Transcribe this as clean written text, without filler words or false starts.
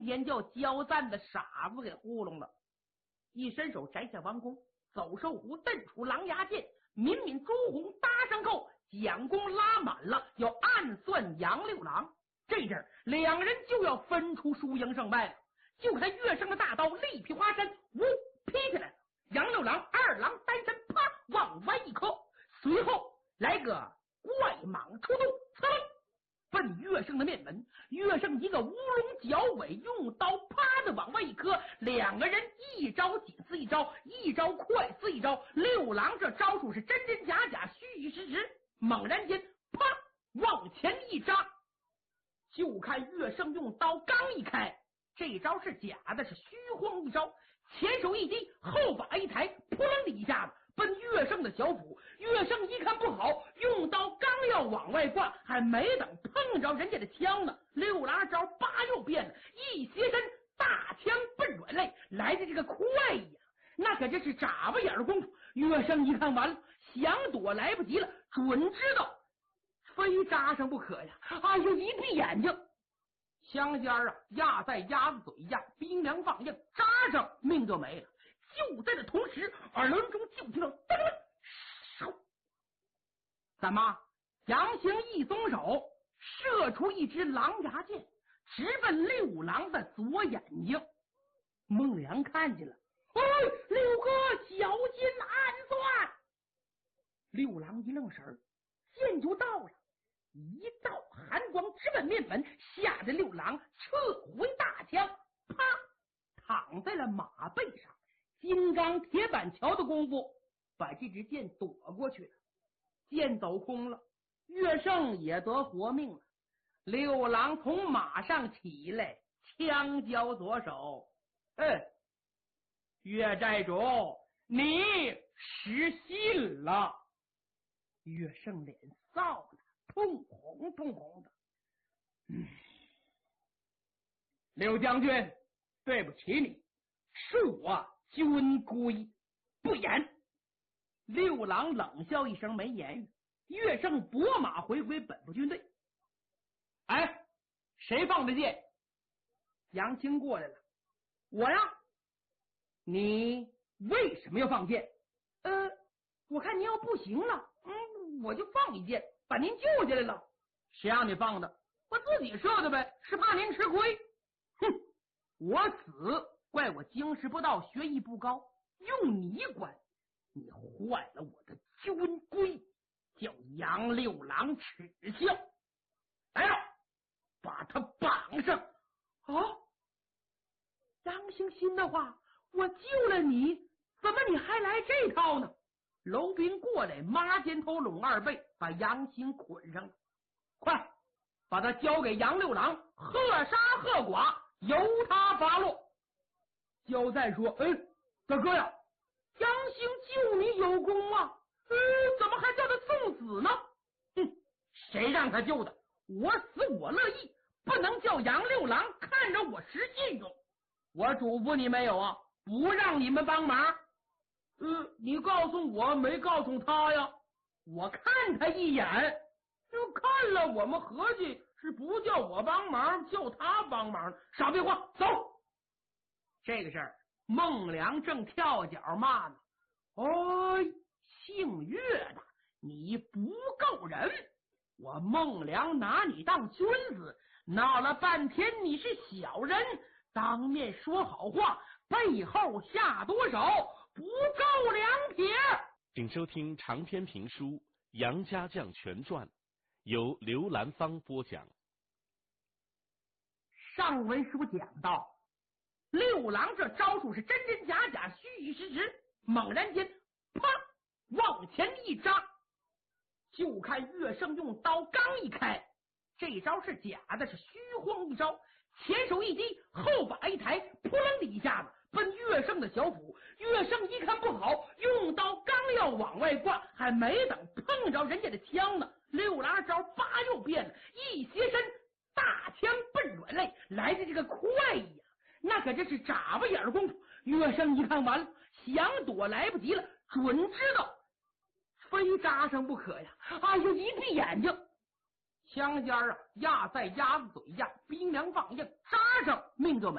眼叫焦赞的傻子给糊弄了。一伸手摘下王弓，走兽虎蹬出狼牙剑，敏敏朱红搭上扣，蒋弓拉满了，要暗算杨六郎。这阵儿两人就要分出输赢胜败了。就看岳胜的大刀力劈华山，呜劈起来了。杨六郎二郎单身，啪往外一磕，随后来个怪蟒出洞，噌奔岳胜的面门。岳胜一个乌龙脚尾，用刀啪的往外一磕，两个人一招紧似一招，一招快似一招。六郎这招数是真真假假，虚虚实实。猛然间啪往前一扎，就看岳胜用刀刚一开，这招是假的，是虚晃一招，前手一击，后把一抬，扑棱的一下子奔岳胜的小腹。岳胜一看不好，用刀刚要往外挂，还没等碰着人家的枪呢，六郎招八又变了，一斜身，大枪奔软肋，来的这个快呀，那可真是眨巴眼的功夫。岳胜一看完了，想躲来不及了，准知道非扎上不可呀！哎呦，一闭眼睛，枪尖啊压在鸭子嘴下，冰凉放硬，扎上命就没了。就在这同时，耳轮中就听到噔噔，怎么？杨行一松手，射出一支狼牙箭，直奔六郎的左眼睛。孟良看见了，哎，六哥小心暗算！六郎一愣神儿，箭就到了，一道寒光直奔面门，吓得六郎撤回大枪，啪躺在了马背上。金刚铁板桥的功夫，把这支箭躲过去了，箭走空了，岳胜也得活命了。六郎从马上起来，枪交左手，岳寨主，你失信了。岳胜脸臊了，通红通红的。六将军，对不起你，恕我军规不严。六郎冷笑一声，没言语。岳胜拨马回归本部军队。哎，谁放的箭？杨青过来了。我呀。你为什么要放箭？我看您要不行了，我就放一箭，把您救下来了。谁让你放的？我自己射的呗，是怕您吃亏。哼，我死怪我经世不到，学艺不高，用你管，你坏了我的军规，叫杨六郎耻笑。来了，把他绑上。杨行心的话，我救了你，怎么你还来这套呢？楼兵过来，抹肩头拢二背，把杨行捆上了。快把他交给杨六郎，喝杀喝剐，由他发落。焦赞说，大哥呀，杨行救你有功啊，怎么还叫他送死呢？谁让他救的？我死我乐意，不能叫杨六郎看着我失信用。我嘱咐你没有啊？不让你们帮忙。你告诉我，没告诉他呀？我看他一眼，就看了，我们合计是不叫我帮忙，叫他帮忙。少废话，走！这个事儿，孟良正跳脚骂呢。姓岳的，你不够人！我孟良拿你当君子，闹了半天你是小人，当面说好话，背后下多少？不够两撇。 请收听长篇评书《杨家将全传》，由刘兰芳播讲。 上文书讲到，六郎这招数是真真假假，虚虚实实。猛然间，啪往前一扎，就看岳胜用刀刚一开，这招是假的，是虚晃一招，前手一击，后把一抬，扑棱的一下子奔岳胜的小腹。岳胜一看不好，用刀刚要往外挂，还没等碰着人家的枪呢，六郎招八又变了，一斜身，大枪奔软肋，来的这个快呀，那可真是眨巴眼的功夫。岳胜一看完了，想躲来不及了，准知道非扎上不可呀！哎呦，一闭眼睛，枪尖啊压在鸭子嘴下，冰凉放硬，扎上命就没。